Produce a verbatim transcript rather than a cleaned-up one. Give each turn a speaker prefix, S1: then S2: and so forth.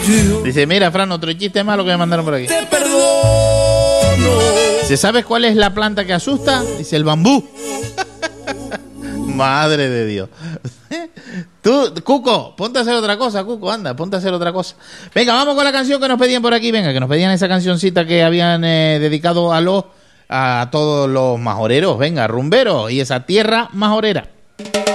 S1: Dice, mira, Fran, otro chiste malo que me mandaron por aquí.
S2: Te perdono.
S1: ¿Se sabes cuál es la planta que asusta? Dice, el bambú. Madre de Dios. Tú, Cuco, ponte a hacer otra cosa, Cuco, anda, ponte a hacer otra cosa. Venga, vamos con la canción que nos pedían por aquí. Venga, que nos pedían esa cancioncita que habían eh, dedicado a los a todos los majoreros. Venga, rumberos y esa tierra majorera.